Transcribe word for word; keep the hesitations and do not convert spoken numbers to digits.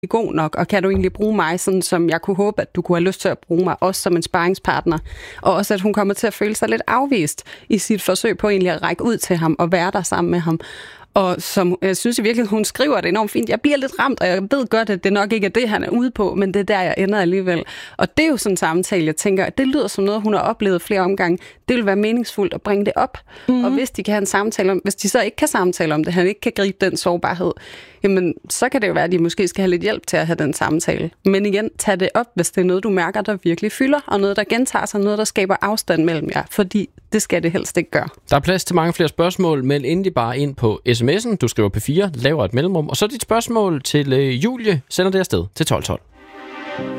god nok, og kan du egentlig bruge mig, sådan som jeg kunne håbe, at du kunne have lyst til at bruge mig, også som en sparringspartner, og også at hun kommer til at føle sig lidt afvist i sit forsøg på egentlig at række ud til ham og være der sammen med ham. Og som jeg synes i virkeligheden, hun skriver det enormt fint. Jeg bliver lidt ramt, og jeg ved godt, at det nok ikke er det, han er ude på, men det er der, jeg ender alligevel. Og det er jo sådan en samtale, jeg tænker, at det lyder som noget, hun har oplevet flere omgange. Det vil være meningsfuldt at bringe det op. Mm-hmm. Og hvis de kan have en samtale om, hvis de så ikke kan samtale om det, han ikke kan gribe den sårbarhed, jamen så kan det jo være, at de måske skal have lidt hjælp til at have den samtale. Men igen, tag det op, hvis det er noget, du mærker, der virkelig fylder, og noget, der gentager sig, noget, der skaber afstand mellem jer, fordi det skal det helst ikke gøre. Der er plads til mange flere spørgsmål, men endelig bare ind på sms'en. Du skriver P fire, laver et mellemrum, og så dit spørgsmål til Julie, sender det afsted til tolv tolv.